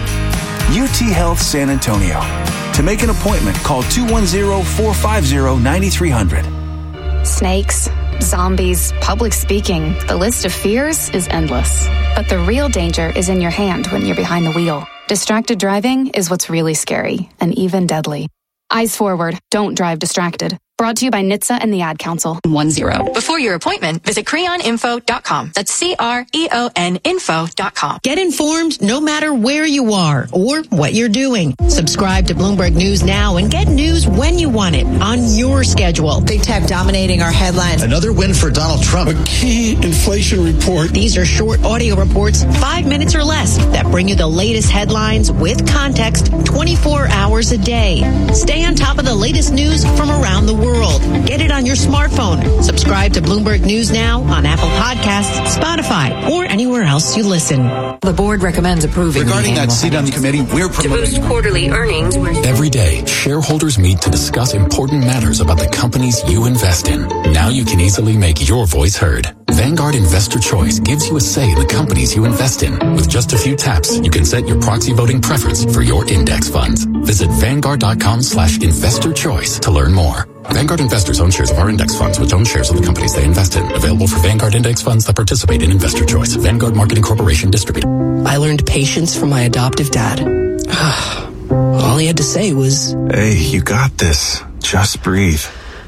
U T Health San Antonio. To make an appointment, call two one zero, four five zero, nine three zero zero. Snakes, zombies, public speaking. The list of fears is endless. But the real danger is in your hand when you're behind the wheel. Distracted driving is what's really scary and even deadly. Eyes forward, don't drive distracted. Brought to you by N H T S A and the Ad Council. One zero. Before your appointment, visit creon info dot com. That's C R E O N info dot com. Get informed no matter where you are or what you're doing. Subscribe to Bloomberg News now and get news when you want it on your schedule. Big tech dominating our headlines. Another win for Donald Trump. A key inflation report. These are short audio reports, five minutes or less, that bring you the latest headlines with context twenty-four hours a day. Stay on top of the latest news from around the world. Get it on your smartphone. Subscribe to Bloomberg News now on Apple Podcasts, Spotify, or anywhere else you listen. The board recommends approving. Regarding that seat on the committee, we're to promoting boost quarterly earnings. Every day, shareholders meet to discuss important matters about the companies you invest in. Now you can easily make your voice heard. Vanguard Investor Choice gives you a say in the companies you invest in. With just a few taps, you can set your proxy voting preference for your index funds. Visit Vanguard.com slash investor choice to learn more. Vanguard investors own shares of our index funds, which own shares of the companies they invest in. Available for Vanguard index funds that participate in Investor Choice. Vanguard Marketing Corporation distributor. I learned patience from my adoptive dad. All he had to say was, "Hey, you got this. Just breathe."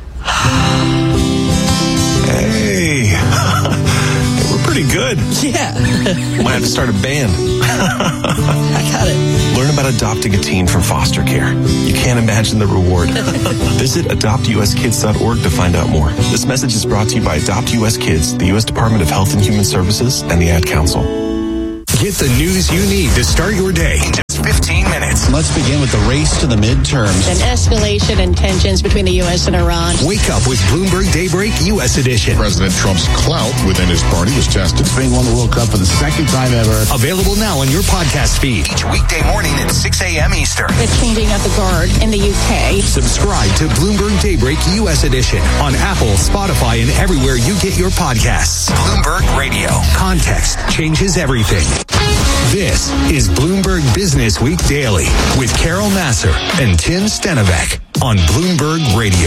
Hey. Hey, we're pretty good. Yeah. Might have to start a band. I got it. Learn about adopting a teen from foster care. You can't imagine the reward. Visit adopt u s kids dot org to find out more. This message is brought to you by Adopt U S Kids, the U S Department of Health and Human Services, and the Ad Council. Get the news you need to start your day in just fifteen minutes. Let's begin with the race to the midterms. An escalation in tensions between the U S and Iran. Wake up with Bloomberg Daybreak U S Edition. President Trump's clout within his party was tested. Spain won the World Cup for the second time ever. Available now on your podcast feed each weekday morning at six a.m. Eastern. The changing of the guard in the U K. Subscribe to Bloomberg Daybreak U S Edition on Apple, Spotify, and everywhere you get your podcasts. Bloomberg Radio. Context changes everything. This is Bloomberg Business Week Daily with Carol Nasser and Tim Stenovec on Bloomberg Radio.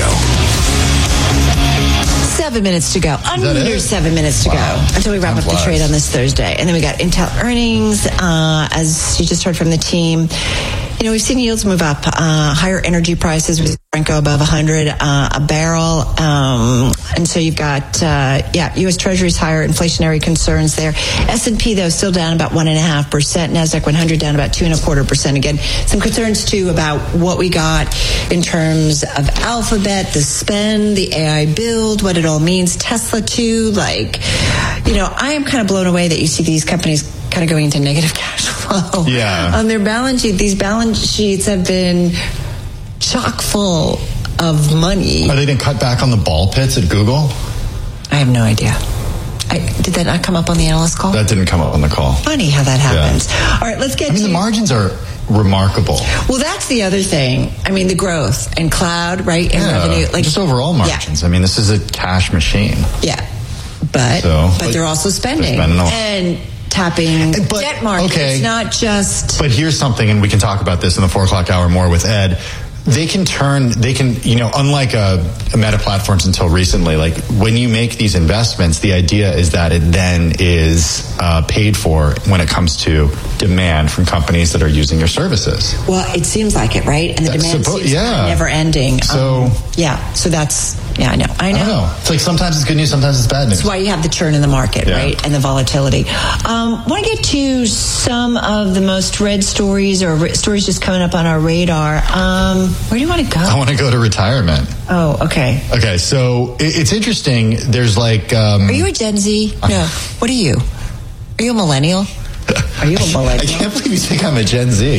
Seven minutes to go. Under seven minutes to wow. go until we wrap Time up flies. the trade on this Thursday. And then we got Intel earnings, uh, as you just heard from the team. You know, we've seen yields move up, uh, higher energy prices with Brent go above one hundred uh, a barrel. Um, and so you've got, uh, yeah, U S Treasuries higher, inflationary concerns there. S and P, though, still down about one point five percent. NASDAQ one hundred down about two point five percent. Again, some concerns, too, about what we got in terms of Alphabet, the spend, the A I build, what it all means. Tesla, too. Like, you know, I am kind of blown away that you see these companies kind of going into negative cash flow. Yeah. On their balance sheet, these balance sheets have been chock full of money. Are they going to cut back on the ball pits at Google? I have no idea. I, did that not come up on the analyst call? That didn't come up on the call. Funny how that happens. Yeah. All right, let's get I mean, to... the margins are remarkable. Well, that's the other thing. I mean, the growth and cloud, right, and yeah, revenue. Like, just overall margins. Yeah. I mean, this is a cash machine. Yeah. But, so, but, but they're also spending. They're spending and... tapping but, debt markets. Okay. It's not just... But here's something, and we can talk about this in the four o'clock hour more with Ed. They can turn, they can, you know, unlike a, a Meta Platforms until recently, like when you make these investments, the idea is that it then is uh, paid for when it comes to demand from companies that are using your services. Well, it seems like it, right? And the that's demand suppo- seems yeah. never ending. So, um, yeah, so that's, yeah, I know. I know. I don't know. It's like sometimes it's good news, sometimes it's bad news. That's why you have the churn in the market, yeah. right? And the volatility. Um, want to get to some of the most read stories or re- stories just coming up on our radar. Um, where do you want to go? I want to go to retirement. Oh, okay. Okay, so it, it's interesting. There's like... Um, are you a Gen Z? No. What are you? Are you a millennial? Are you a millennial? I can't believe you think I'm a Gen Z.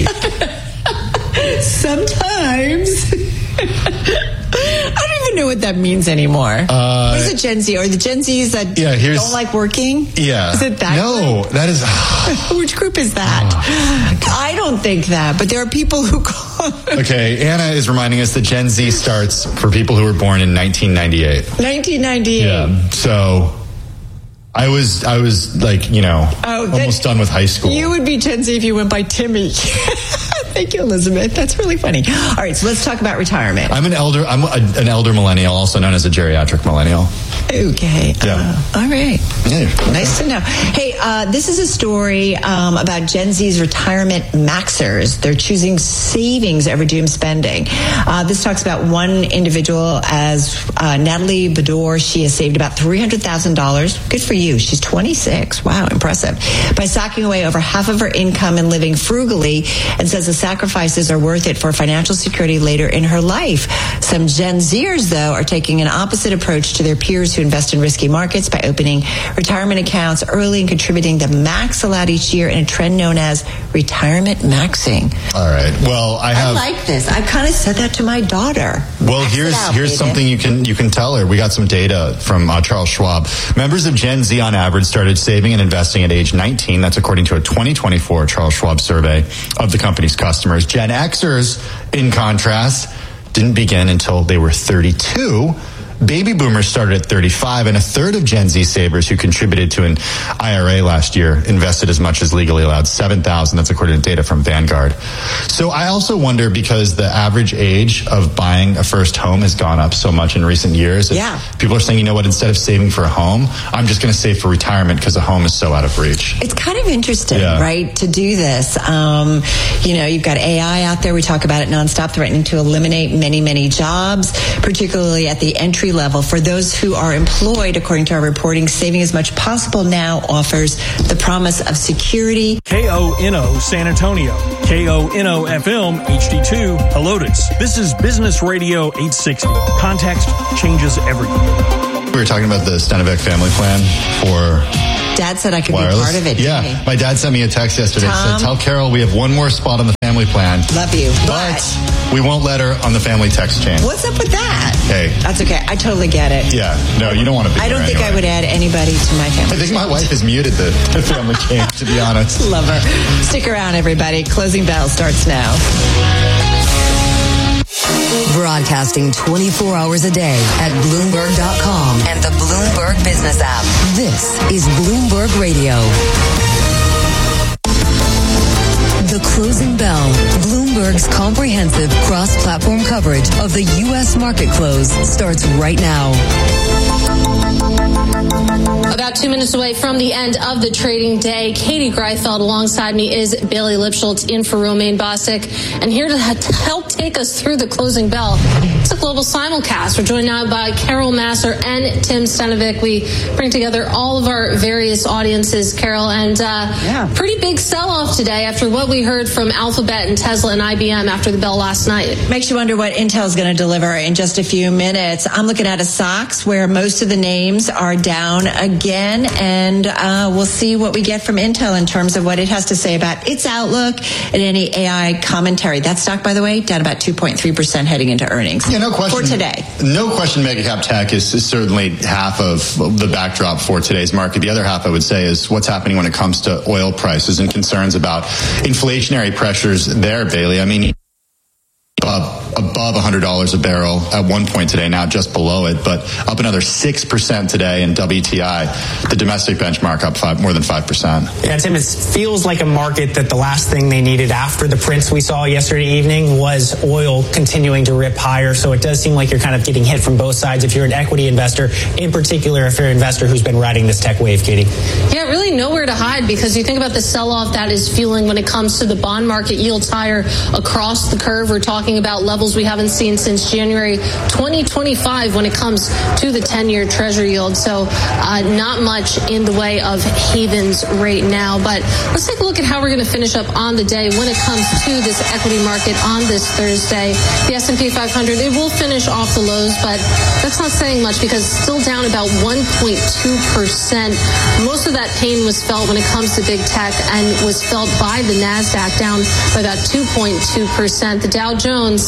Sometimes. I don't even know what that means anymore. Uh, what is a Gen Z? Or the Gen Zs that yeah, don't like working? Yeah. Is it that? No, group? that is... Which group is that? Oh, I don't think that, but there are people who call... Okay, Anna is reminding us that Gen Z starts for people who were born in nineteen ninety-eight. nineteen ninety-eight. Yeah, so... I was, I was like, you know, oh, almost done with high school. You would be Gen Z if you went by Timmy. Thank you, Elizabeth. That's really funny. All right, so let's talk about retirement. I'm an elder. I'm a, an elder millennial, also known as a geriatric millennial. Okay. Yeah. Uh, all right. Yeah. Nice to know. Hey, uh, this is a story um, about Gen Z's retirement maxers. They're choosing savings over doom spending. Uh, this talks about one individual as uh, Natalie Bador. She has saved about three hundred thousand dollars. Good for you. She's twenty-six. Wow, impressive. By socking away over half of her income and living frugally, and says the sacrifices are worth it for financial security later in her life. Some Gen Zers, though, are taking an opposite approach to their peers who invest in risky markets by opening retirement accounts early and contributing the max allowed each year in a trend known as retirement maxing. All right. Well, I have. I like this. I kind of said that to my daughter. Well, Max here's out, here's baby. something you can you can tell her. We got some data from uh, Charles Schwab. Members of Gen Z, on average, started saving and investing at age nineteen. That's according to a twenty twenty-four Charles Schwab survey of the company's customers. Gen Xers, in contrast, didn't begin until they were thirty-two. Baby boomers started at thirty-five, and a third of Gen Z savers who contributed to an I R A last year invested as much as legally allowed, seven thousand. That's according to data from Vanguard. So I also wonder, because the average age of buying a first home has gone up so much in recent years. Yeah. People are saying, you know what, instead of saving for a home, I'm just going to save for retirement because a home is so out of reach. It's kind of interesting, Yeah. right, to do this. Um, you know, you've got A I out there. We talk about it nonstop, threatening to eliminate many, many jobs, particularly at the entry level. For those who are employed, according to our reporting, saving as much possible now offers the promise of security. K O N O San Antonio, K O N O F M H D two Helotes. This is Business Radio eight sixty. Context changes everything. We were talking about the Stenivec family plan for Dad said I could wireless. be part of it. Yeah. Didn't he? My dad sent me a text yesterday. Tom? Said, tell Carol we have one more spot on the family plan. Love you. But we won't let her on the family text chain. What's up with that? Hey. That's okay. I totally get it. Yeah. No, you don't want to be I don't there think anyway. I would add anybody to my family. I think my wife has muted the, the family chain, to be honest. Love her. Stick around, everybody. Closing bell starts now. Broadcasting twenty-four hours a day at Bloomberg dot com and the Bloomberg Business app. This is Bloomberg Radio. The Closing Bell, Bloomberg's comprehensive cross-platform coverage of the U S market close, starts right now. About two minutes away from the end of the trading day, Katie Greifeld alongside me is Bailey Lipschultz in for Romaine Bosick. And here to help take us through the closing bell, it's a global simulcast. We're joined now by Carol Massar and Tim Stenivec. We bring together all of our various audiences, Carol, and uh, yeah. pretty big sell-off today after what we heard from Alphabet and Tesla and I B M after the bell last night. Makes you wonder what Intel's going to deliver in just a few minutes. I'm looking at a S O X where most of the names are down again, and uh, we'll see what we get from Intel in terms of what it has to say about its outlook and any A I commentary. That stock, by the way, down about two point three percent heading into earnings. Yeah, no question. For today. No question megacap tech is, is certainly half of the backdrop for today's market. The other half, I would say, is what's happening when it comes to oil prices and concerns about inflationary pressures there, Bailey. I mean, above, above one hundred dollars a barrel at one point today, now just below it, but up another six percent today in W T I. The domestic benchmark up five, more than five percent. Yeah, Tim, it feels like a market that the last thing they needed after the prints we saw yesterday evening was oil continuing to rip higher. So it does seem like you're kind of getting hit from both sides if you're an equity investor, in particular if you're an investor who's been riding this tech wave, Katie. Yeah, really nowhere to hide because you think about the sell-off that is fueling when it comes to the bond market. Yields higher across the curve. We're talking about levels we haven't seen since January twenty twenty-five when it comes to the ten-year treasury yield. So uh, not much in the way of havens right now. But let's take a look at how we're going to finish up on the day when it comes to this equity market on this Thursday. The S and P five hundred, it will finish off the lows, but that's not saying much because it's still down about one point two percent. Most of that pain was felt when it comes to big tech and was felt by the NASDAQ, down by about two point two percent. The Dow Jones, I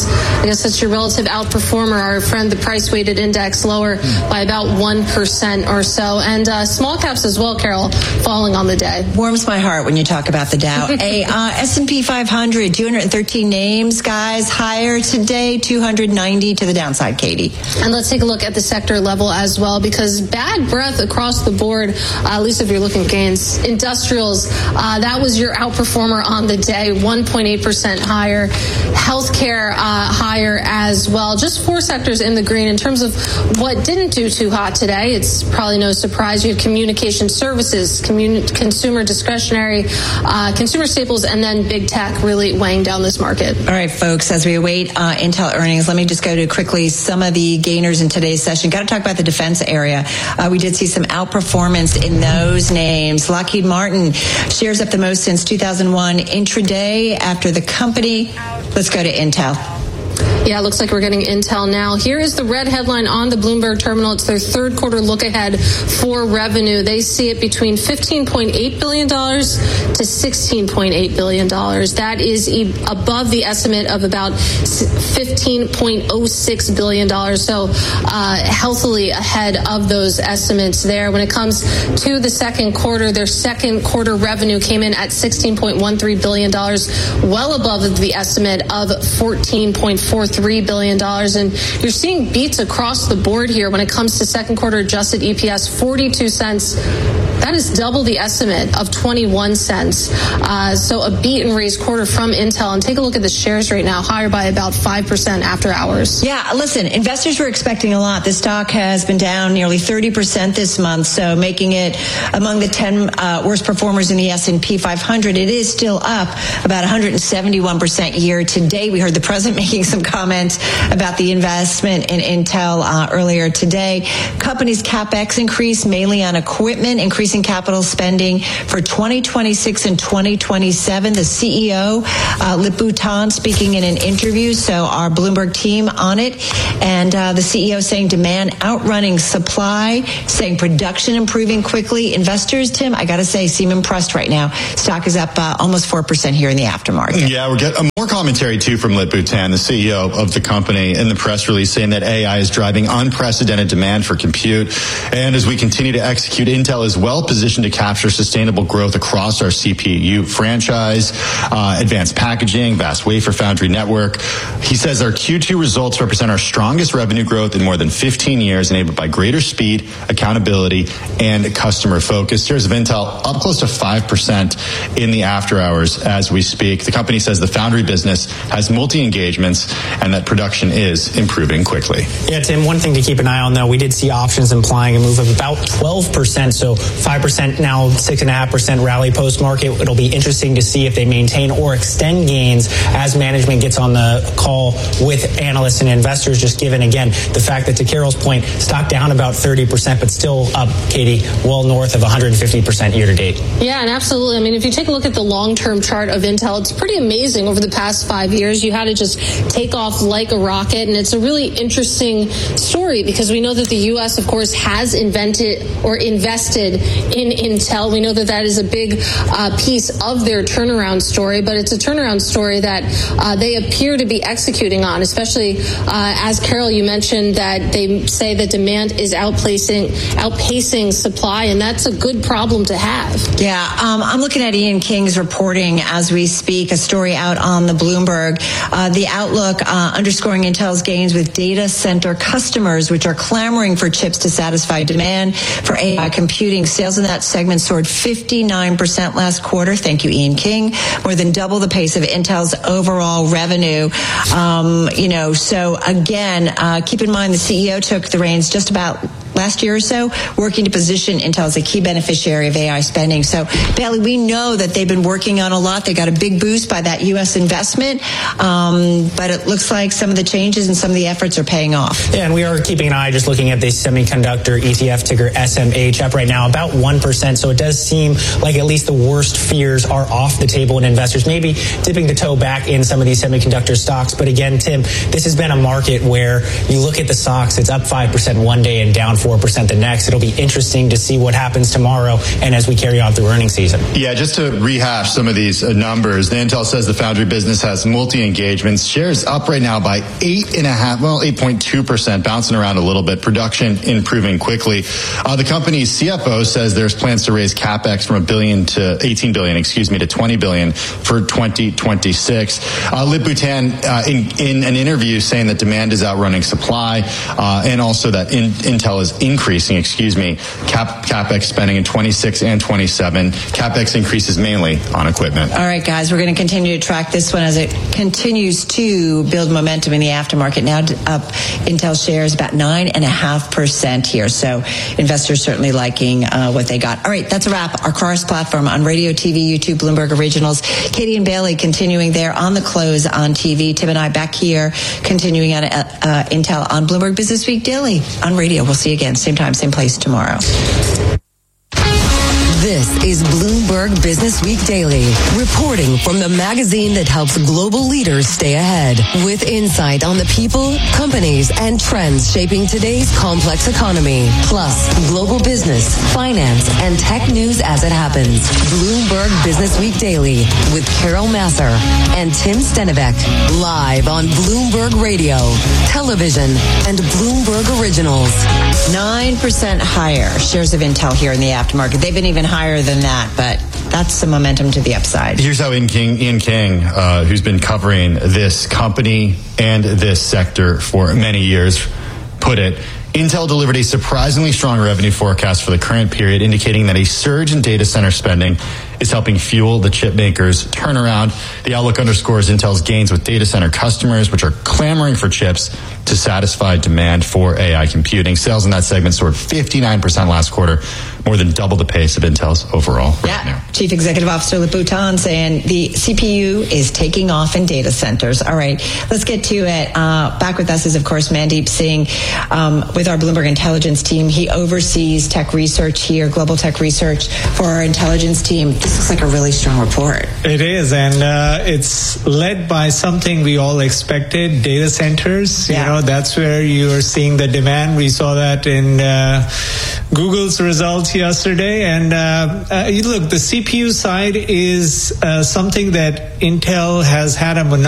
guess that's your relative outperformer. Our friend, the price-weighted index, lower by about one percent or so. And uh, small caps as well, Carol, falling on the day. Warms my heart when you talk about the Dow. A uh, S and P five hundred, two hundred thirteen names, guys, higher today, two hundred ninety to the downside, Katie. And let's take a look at the sector level as well, because bad breath across the board, uh, at least if you're looking at gains. Industrials, uh, that was your outperformer on the day, one point eight percent higher. Healthcare uh, higher as well. Just four sectors in the green. In terms of what didn't do too hot today, it's probably no surprise. You have communication services, commun- consumer discretionary, uh, consumer staples, and then big tech really weighing down this market. All right, folks, as we await uh, Intel earnings, let me just go to quickly some of the gainers in today's session. Got to talk about the defense area. Uh, we did see some outperformance in those names. Lockheed Martin shares up the most since two thousand one intraday after the company. Let's go to Intel. Yeah, it looks like we're getting Intel now. Here is the red headline on the Bloomberg terminal. It's their third quarter look ahead for revenue. They see it between fifteen point eight billion dollars to sixteen point eight billion dollars. That is e- above the estimate of about fifteen point oh six billion dollars. So uh, healthily ahead of those estimates there. When it comes to the second quarter, their second quarter revenue came in at sixteen point one three billion dollars, well above the estimate of fourteen point four three billion dollars. And you're seeing beats across the board here when it comes to second quarter adjusted E P S, forty-two cents. That is double the estimate of twenty-one cents. Uh, so a beat and raise quarter from Intel. And take a look at the shares right now, higher by about five percent after hours. Yeah, listen, investors were expecting a lot. The stock has been down nearly thirty percent this month, so making it among the ten uh, worst performers in the S and P five hundred. It is still up about one hundred seventy-one percent year to date. We heard the president making some comments about the investment in Intel uh, earlier today. Company's CapEx increase mainly on equipment, increasing capital spending for twenty twenty-six and twenty twenty-seven. The C E O, uh, Lip-Bu Tan, speaking in an interview, so our Bloomberg team on it. And uh, the C E O saying demand outrunning supply, saying production improving quickly. Investors, Tim, I got to say, seem impressed right now. Stock is up uh, almost four percent here in the aftermarket. Yeah, we're getting more commentary, too, from Lip-Bu Tan, the C E O of the company, in the press release saying that A I is driving unprecedented demand for compute. And as we continue to execute, Intel is well positioned to capture sustainable growth across our C P U franchise, uh, advanced packaging, vast wafer foundry network. He says our Q two results represent our strongest revenue growth in more than fifteen years, enabled by greater speed, accountability, and customer focus. Shares of Intel up close to five percent in the after hours as we speak. The company says the foundry business has multi-engagements and that production is improving quickly. Yeah, Tim, one thing to keep an eye on, though, we did see options implying a move of about twelve percent, so five percent now, six point five percent rally post-market. It'll be interesting to see if they maintain or extend gains as management gets on the call with analysts and investors, just given, again, the fact that, to Carol's point, stock down about thirty percent, but still up, Katie, well north of one hundred fifty percent year-to-date. Yeah, and absolutely. I mean, if you take a look at the long-term chart of Intel, it's pretty amazing over the past five years. You had to just take off like a rocket, and it's a really interesting story because we know that the U S, of course, has invented or invested in Intel. We know that that is a big uh, piece of their turnaround story, but it's a turnaround story that uh, they appear to be executing on, especially uh, as Carol, you mentioned that they say that demand is outpacing, outpacing supply, and that's a good problem to have. Yeah, um, I'm looking at Ian King's reporting as we speak, a story out on the Bloomberg. Uh, the outlook uh, underscoring Intel's gains with data center customers, which are clamoring for chips to satisfy demand for A I computing. Sales in that segment soared fifty-nine percent last quarter. Thank you, Ian King. More than double the pace of Intel's overall revenue. Um, you know, so again, uh, keep in mind the C E O took the reins just about last year or so, working to position Intel as a key beneficiary of A I spending. So, Bailey, we know that they've been working on a lot. They got a big boost by that U S investment, um, but it looks like some of the changes and some of the efforts are paying off. Yeah, and we are keeping an eye just looking at the semiconductor E T F ticker S M H up right now about one percent. So it does seem like at least the worst fears are off the table and investors maybe dipping the toe back in some of these semiconductor stocks. But again, Tim, this has been a market where you look at the stocks, it's up five percent one day and down four four percent the next. It'll be interesting to see what happens tomorrow and as we carry on through earnings season. Yeah, just to rehash some of these uh, numbers, the Intel says the foundry business has multi-engagements. Shares up right now by eight and a half, well, eight point two percent, bouncing around a little bit. Production improving quickly. Uh, the company's C F O says there's plans to raise CapEx from a billion to eighteen billion, excuse me, to twenty billion for twenty twenty-six. Uh, Lip-Bu Tan, uh, in, in an interview, saying that demand is outrunning supply, uh, and also that in, Intel is increasing, excuse me, cap, CapEx spending in twenty-six and twenty-seven. CapEx increases mainly on equipment. All right, guys, we're going to continue to track this one as it continues to build momentum in the aftermarket. Now up Intel shares about nine and a half percent here. So investors certainly liking uh, what they got. All right, that's a wrap. Our Cars platform on radio, T V, YouTube, Bloomberg Originals. Katie and Bailey continuing there on the close on T V. Tim and I back here continuing on uh, uh, Intel on Bloomberg Business Week Daily on radio. We'll see you again, same time, same place tomorrow. This is Bloomberg Business Week Daily, reporting from the magazine that helps global leaders stay ahead, with insight on the people, companies, and trends shaping today's complex economy, plus global business, finance, and tech news as it happens. Bloomberg Business Week Daily with Carol Masser and Tim Stenivek, live on Bloomberg Radio, television, and Bloomberg Originals. nine percent higher shares of Intel here in the aftermarket. They've been even higher than that, but that's some momentum to the upside. Here's how Ian King, Ian King uh, who's been covering this company and this sector for many years, put it. Intel delivered a surprisingly strong revenue forecast for the current period, indicating that a surge in data center spending is helping fuel the chip makers' turnaround. The outlook underscores Intel's gains with data center customers, which are clamoring for chips to satisfy demand for A I computing. Sales in that segment soared fifty-nine percent last quarter, more than double the pace of Intel's overall revenue. Yeah. Chief Executive Officer Lip-Bu Tan saying the C P U is taking off in data centers. All right, let's get to it. Uh, back with us is, of course, Mandeep Singh um, with our Bloomberg Intelligence team. He oversees tech research here, global tech research for our intelligence team. This looks like a really strong report. It is, and uh, it's led by something we all expected, data centers. Yeah. You know, that's where you're seeing the demand. We saw that in uh, Google's results yesterday. And uh, uh, look, the C P U side is uh, something that Intel has had a monopoly